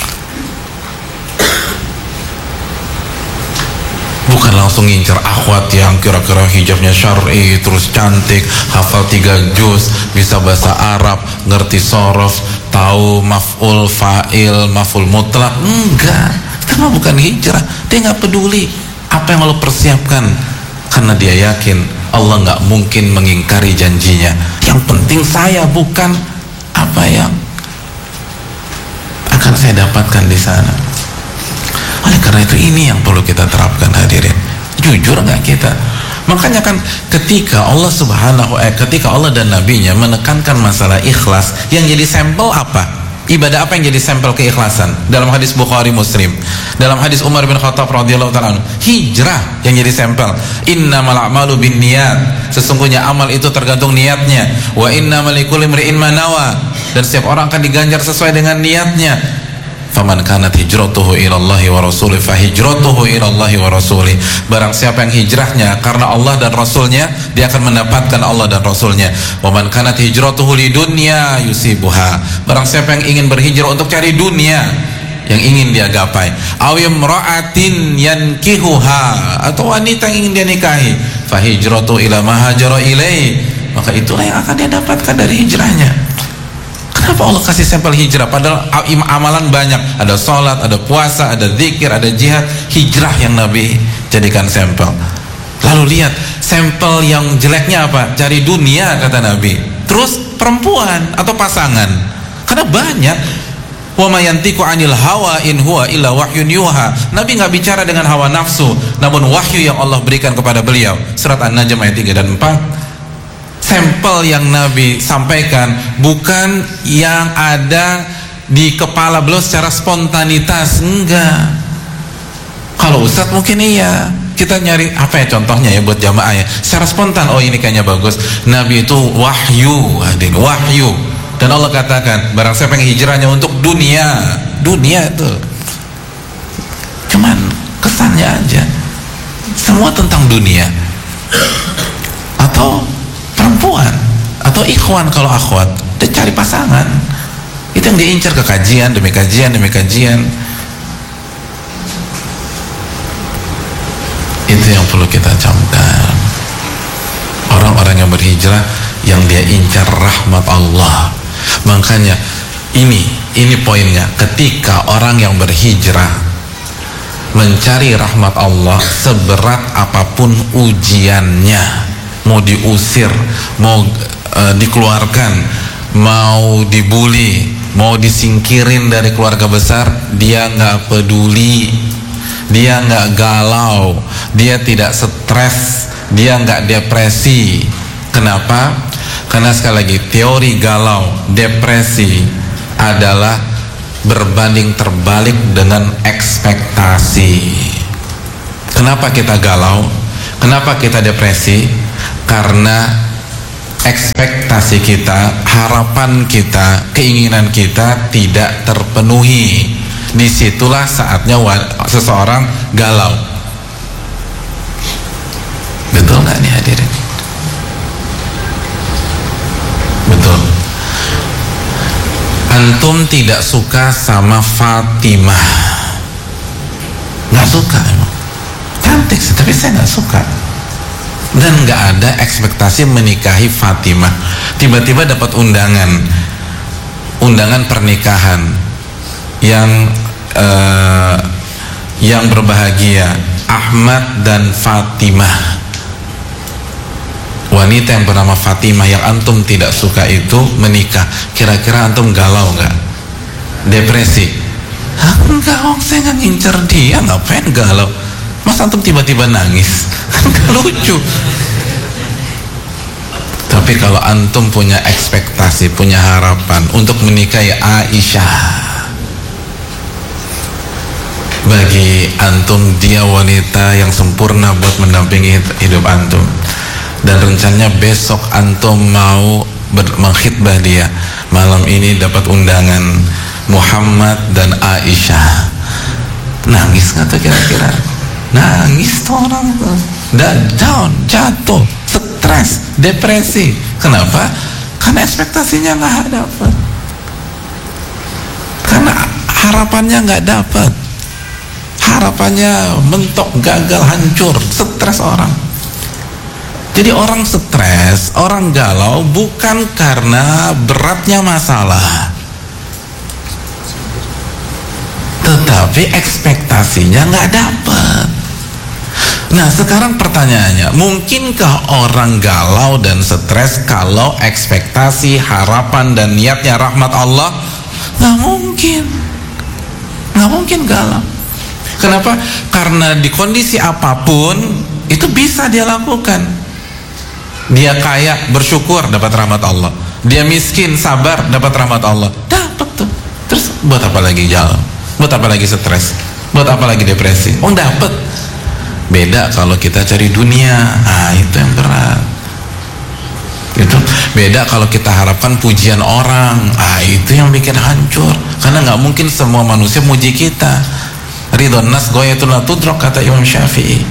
Bukan langsung ngincer akhwat yang kira-kira hijabnya syar'i, terus cantik, hafal tiga juz, bisa bahasa Arab, ngerti sorof, tahu maf'ul, fa'il, maf'ul mutlak. Enggak, itu mah bukan hijrah. Dia nggak peduli apa yang Allah persiapkan, karena dia yakin Allah nggak mungkin mengingkari janjinya. Yang penting saya, bukan apa yang akan saya dapatkan di sana. Oleh karena itu ini yang perlu kita terapkan, hadirin. Jujur nggak kita? Makanya kan ketika Allah subhanahu eh, ketika Allah dan Nabi-Nya menekankan masalah ikhlas, yang jadi sampel apa? Ibadah apa yang jadi sampel keikhlasan? Dalam hadis Bukhari Muslim, dalam hadis Umar bin Khattab radhiyallahu ta'ala anhu, hijrah yang jadi sampel. Innamal a'malu binniyat, sesungguhnya amal itu tergantung niatnya. Wa innamal likulli imri'in ma nawa, dan setiap orang akan diganjar sesuai dengan niatnya. Faman kanat hijratuhu ilallahi wa rasulih fa hijratuhu ilallahi wa rasulih. Barang siapa yang hijrahnya karena Allah dan Rasulnya, dia akan mendapatkan Allah dan Rasulnya. Wa man kanat hijratuhu lidunya yusibuha. Barang siapa yang ingin berhijrah untuk cari dunia yang ingin dia gapai, aw imra'atin yankihuha, atau wanita yang ingin dia nikahi, fa hijratu ila ma hajara ilaihi, maka itulah yang akan dia dapatkan dari hijrahnya. Kenapa Allah kasih sampel hijrah? Padahal amalan banyak, ada sholat, ada puasa, ada zikir, ada jihad. Hijrah yang Nabi jadikan sampel. Lalu lihat sampel yang jeleknya apa? Cari dunia, kata Nabi. Terus perempuan atau pasangan, karena banyak. Wa ma yantiqu 'anil hawa in huwa illa wahyun yuha. Nabi nggak bicara dengan hawa nafsu, namun wahyu yang Allah berikan kepada beliau. Surat An-Najm ayat tiga dan empat. Sampel yang Nabi sampaikan bukan yang ada di kepala beliau secara spontanitas, enggak. Kalau Ustadz mungkin iya, kita nyari apa ya contohnya ya buat jamaah ya, secara spontan, oh ini kayaknya bagus. Nabi itu wahyu, hadir wahyu, dan Allah katakan barang siapa yang hijrahnya untuk dunia, dunia itu cuman kesannya aja, semua tentang dunia, atau perempuan, atau ikhwan kalau akhwat, dia cari pasangan, itu yang diincar ke kajian demi kajian demi kajian. Itu yang perlu kita camkan. Orang-orang yang berhijrah yang dia incar rahmat Allah. Makanya ini ini poinnya, ketika orang yang berhijrah mencari rahmat Allah, seberat apapun ujiannya, mau diusir, mau uh, dikeluarkan, mau dibully, mau disingkirin dari keluarga besar, dia nggak peduli, dia nggak galau, dia tidak stres, dia nggak depresi. Kenapa? Karena sekali lagi teori galau, depresi adalah berbanding terbalik dengan ekspektasi. Kenapa kita galau? Kenapa kita depresi? Karena ekspektasi kita, harapan kita, keinginan kita tidak terpenuhi. Disitulah saatnya seseorang galau. Betul nggak nih hadirin? Betul. Antum tidak suka sama Fatimah, nggak suka emang, cantik sih, tapi saya nggak suka. Dan nggak ada ekspektasi menikahi Fatimah. Tiba-tiba dapat undangan, undangan pernikahan yang uh, yang berbahagia, Ahmad dan Fatimah. Wanita yang bernama Fatimah yang antum tidak suka itu menikah. Kira-kira antum galau nggak? Depresi? Hah, enggak, oh, saya nggak ngincer dia, ngapain galau? Mas antum tiba-tiba nangis? Kan lucu. Tapi kalau antum punya ekspektasi, punya harapan untuk menikahi Aisyah, bagi antum dia wanita yang sempurna buat mendampingi hidup antum. Dan rencananya besok antum mau mengkhitbah dia, malam ini dapat undangan Muhammad dan Aisyah. Nangis nggak tuh kira-kira? Nangis tuh orang tuh, dan down, jatuh, stres, depresi. Kenapa? Karena ekspektasinya nggak dapat, karena harapannya nggak dapat, harapannya mentok, gagal, hancur, stres orang. Jadi orang stres, orang galau bukan karena beratnya masalah, tetapi ekspektasinya nggak dapet. Nah sekarang pertanyaannya, mungkinkah orang galau dan stres kalau ekspektasi, harapan dan niatnya rahmat Allah? Nggak mungkin, nggak mungkin galau. Kenapa? Karena di kondisi apapun itu bisa dia lakukan. Dia kaya, bersyukur, dapat rahmat Allah. Dia miskin, sabar, dapat rahmat Allah. Dapat tuh. Terus buat apa lagi jalan? Buat apa lagi stres? Buat apa lagi depresi? Oh dapat. Beda kalau kita cari dunia. Ah itu yang berat. Itu beda kalau kita harapkan pujian orang. Ah itu yang bikin hancur. Karena nggak mungkin semua manusia muji kita. Ridhon nas goyatul la tudrak, kata Imam Syafi'i.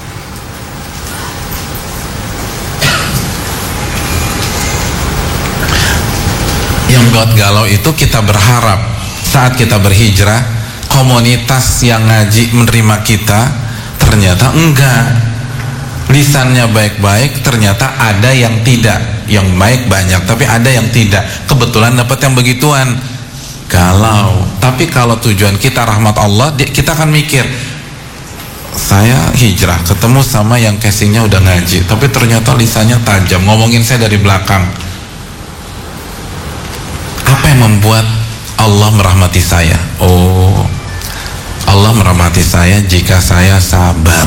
Yang buat galau itu kita berharap saat kita berhijrah komunitas yang ngaji menerima kita, ternyata enggak. Lisannya baik-baik, ternyata ada yang tidak. Yang baik banyak, tapi ada yang tidak. Kebetulan dapat yang begituan, galau. Tapi kalau tujuan kita rahmat Allah, kita akan mikir, saya hijrah ketemu sama yang casingnya udah ngaji, tapi ternyata lisannya tajam, ngomongin saya dari belakang. Apa yang membuat Allah merahmati saya? Oh, Allah merahmati saya jika saya sabar,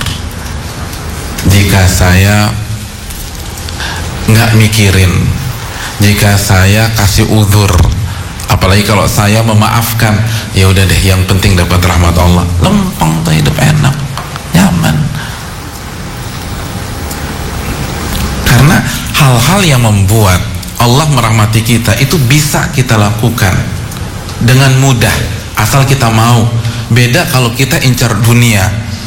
jika saya nggak mikirin, jika saya kasih uzur, apalagi kalau saya memaafkan. Ya udah deh, yang penting dapat rahmat Allah. Lempeng tuh, hidup enak, nyaman. Karena hal-hal yang membuat Allah merahmati kita itu bisa kita lakukan dengan mudah asal kita mau. Beda kalau kita incar dunia,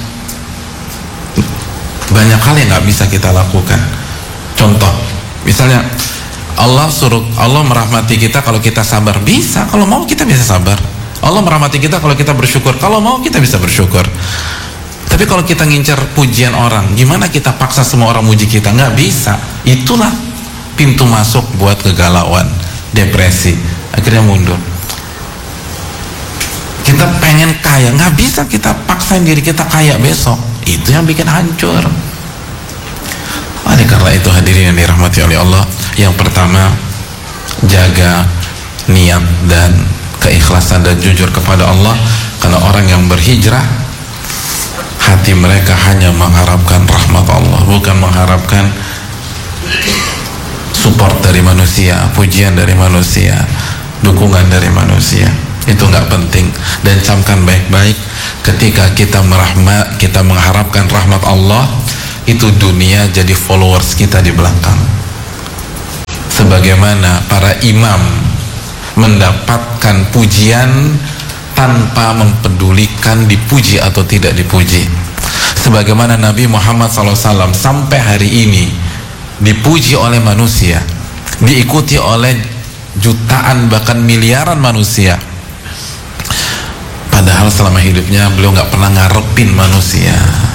banyak hal yang nggak bisa kita lakukan. Contoh, misalnya Allah suruh, Allah merahmati kita kalau kita sabar, bisa. Kalau mau kita bisa sabar. Allah merahmati kita kalau kita bersyukur, kalau mau kita bisa bersyukur. Tapi kalau kita ngincar pujian orang, gimana kita paksa semua orang muji kita? Nggak bisa. Itulah pintu masuk buat kegalauan, depresi, akhirnya mundur. Kita pengen kaya, nggak bisa kita paksain diri kita kaya besok. Itu yang bikin hancur. Oleh karena itu hadirin yang dirahmati oleh Allah, yang pertama, jaga niat dan keikhlasan dan jujur kepada Allah. Karena orang yang berhijrah, hati mereka hanya mengharapkan rahmat Allah, bukan mengharapkan support dari manusia, pujian dari manusia, dukungan dari manusia. Itu nggak penting. Dan camkan baik-baik, ketika kita merahmat, kita mengharapkan rahmat Allah, itu dunia jadi followers kita di belakang. Sebagaimana para imam mendapatkan pujian tanpa mempedulikan dipuji atau tidak dipuji. Sebagaimana Nabi Muhammad shallallahu alaihi wasallam sampai hari ini dipuji oleh manusia, diikuti oleh jutaan bahkan miliaran manusia, padahal selama hidupnya beliau nggak pernah ngarepin manusia.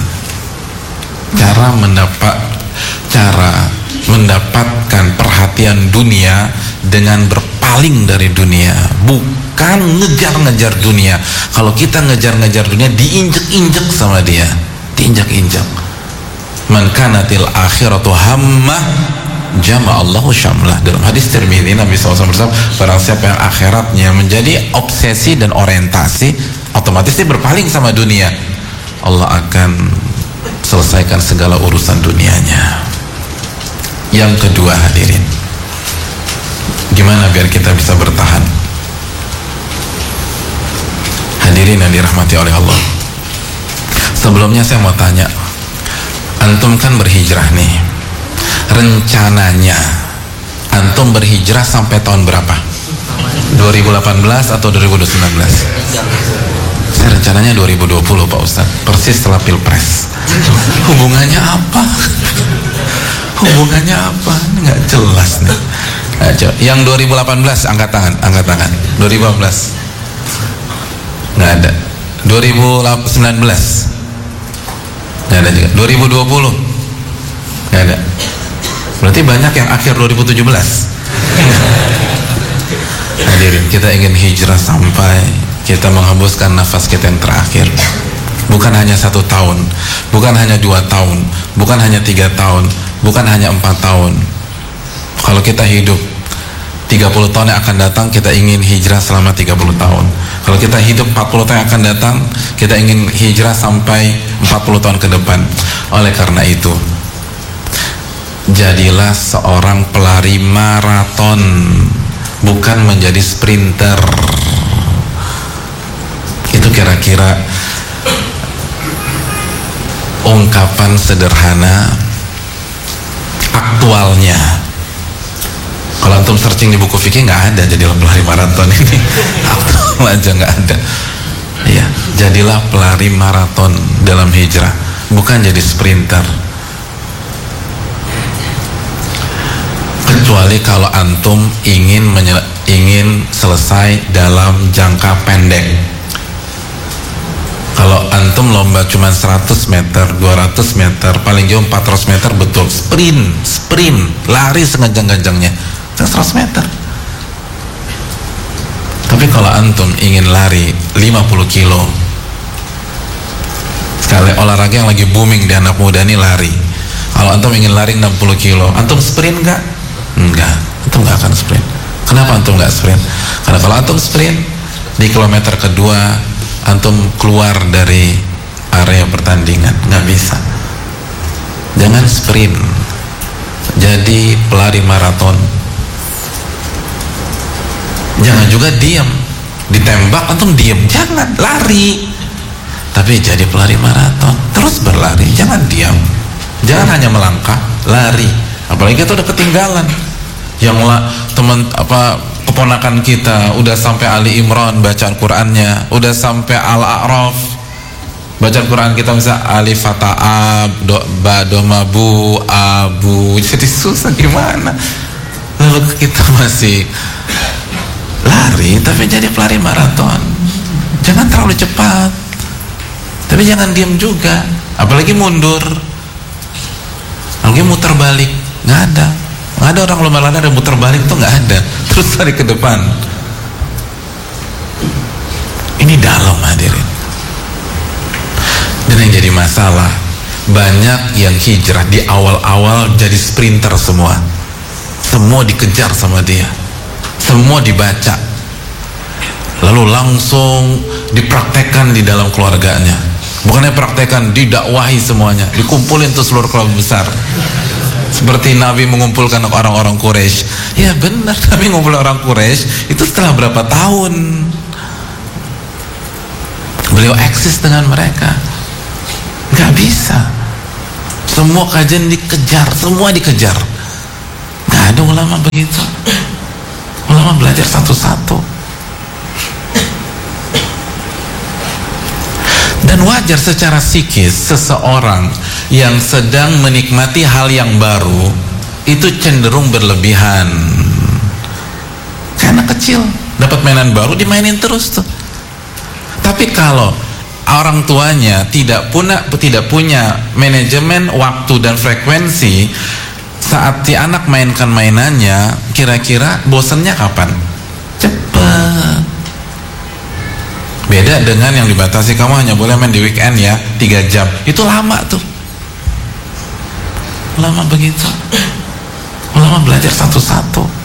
Cara mendapat cara mendapatkan perhatian dunia dengan berpaling dari dunia, bukan ngejar-ngejar dunia. Kalau kita ngejar-ngejar dunia, diinjek-injek sama dia, diinjak-injak. Man kanatil akhiratu hammah jama'allahu syamlah. Dalam hadis Tirmidzi Nabi shallallahu alaihi wasallam bersabda, barang siapa yang akhiratnya menjadi obsesi dan orientasi, otomatis dia berpaling sama dunia. Allah akan selesaikan segala urusan dunianya. Yang kedua, hadirin, gimana biar kita bisa bertahan? Hadirin yang dirahmati oleh Allah, sebelumnya saya mau tanya, antum kan berhijrah nih, rencananya antum berhijrah sampai tahun berapa? dua ribu delapan belas atau dua ribu sembilan belas? Saya rencananya dua ribu dua puluh Pak Ustaz, persis setelah Pilpres. Hubungannya apa? Hubungannya apa? Nggak jelas nih. Yang dua ribu delapan belas angkat tangan, angkat tangan. dua ribu delapan belas nggak ada. dua ribu sembilan belas nggak ada juga. dua ribu dua puluh nggak ada. Berarti banyak yang akhir dua ribu tujuh belas. Hadirin, kita ingin hijrah sampai kita menghembuskan nafas kita yang terakhir. Bukan hanya satu tahun, bukan hanya dua tahun, bukan hanya tiga tahun, bukan hanya empat tahun. Kalau kita hidup tiga puluh tahun yang akan datang, kita ingin hijrah selama tiga puluh tahun. Kalau kita hidup empat puluh tahun yang akan datang, kita ingin hijrah sampai empat puluh tahun ke depan. Oleh karena itu, jadilah seorang pelari maraton, bukan menjadi sprinter. Itu kira-kira ungkapan sederhana aktualnya. Kalau antum searching di buku fikih nggak ada jadilah pelari maraton ini. Aktual aja nggak ada. Ya, jadilah pelari maraton dalam hijrah, bukan jadi sprinter. Kecuali kalau antum ingin menye- ingin selesai dalam jangka pendek. Kalau antum lomba cuma seratus meter, dua ratus meter, paling jauh empat ratus meter, betul, sprint, sprint, lari sekencang-kencangnya seratus meter. Tapi kalau antum ingin lari lima puluh kilo, sekali olahraga yang lagi booming di anak muda ini lari. Kalau antum ingin lari enam puluh kilo, antum sprint nggak? Enggak, antum nggak akan sprint. Kenapa antum nggak sprint? Karena kalau antum sprint di kilometer kedua antum keluar dari area pertandingan, nggak bisa. Jangan sprint, jadi pelari maraton. Jangan juga diam, ditembak antum diam, jangan, lari. Tapi jadi pelari maraton, terus berlari, jangan diam, jangan hanya melangkah, lari. Apalagi kita udah ketinggalan. Yang lah teman apa keponakan kita udah sampai Ali Imran bacaan Qur'annya, udah sampai Al-A'raf bacaan Qur'an kita, bisa alif fata'ab do, ba doma bu abu, jadi susah gimana. Lalu kita masih lari, tapi jadi pelari maraton. Jangan terlalu cepat, tapi jangan diam juga, apalagi mundur, apalagi muter balik. Nggak ada, nggak ada orang lomba lari ada muter balik, tuh nggak ada. Terus lari ke depan. Ini dalam, hadirin. Dan yang jadi masalah, banyak yang hijrah di awal-awal jadi sprinter semua. Semua dikejar sama dia, semua dibaca, lalu langsung dipraktekkan di dalam keluarganya. Bukannya praktekkan, didakwahi semuanya, dikumpulin tuh seluruh keluarga besar. Seperti Nabi mengumpulkan orang-orang Quraisy. Ya benar, Nabi mengumpulkan orang Quraisy itu setelah berapa tahun beliau eksis dengan mereka. Nggak bisa. semua kajian dikejar, semua dikejar. Nggak ada ulama begitu. Ulama belajar satu-satu. Dan wajar secara psikis seseorang yang sedang menikmati hal yang baru itu cenderung berlebihan. Karena kecil dapat mainan baru dimainin terus tuh. Tapi kalau orang tuanya tidak punya tidak punya manajemen waktu dan frekuensi, saat si anak mainkan mainannya, kira-kira bosennya kapan? Cepet. Beda dengan yang dibatasi, kamu hanya boleh main di weekend ya, tiga jam. Itu lama tuh. Ulama begitu. Ulama belajar satu-satu.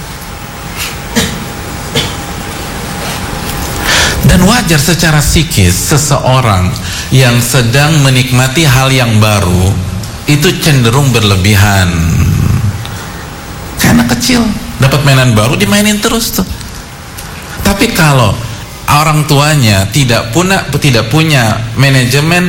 Dan wajar secara psikis seseorang yang sedang menikmati hal yang baru itu cenderung berlebihan. Karena kecil dapat mainan baru dimainin terus tuh. Tapi kalau orang tuanya tidak punya tidak punya manajemen